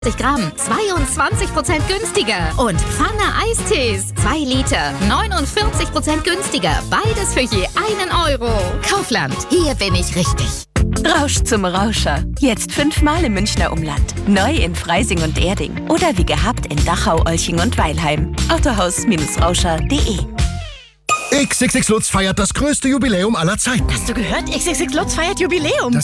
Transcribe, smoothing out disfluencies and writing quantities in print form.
Gramm, 22% günstiger. Und Pfanne Eistees, 2 Liter, 49% günstiger. Beides für je 1 Euro. Kaufland, hier bin ich richtig. Rausch zum Rauscher. Jetzt 5-mal im Münchner Umland. Neu in Freising und Erding. Oder wie gehabt in Dachau, Olching und Weilheim. Autohaus-rauscher.de. XXX Lutz feiert das größte Jubiläum aller Zeiten. Hast du gehört? XXX Lutz feiert Jubiläum.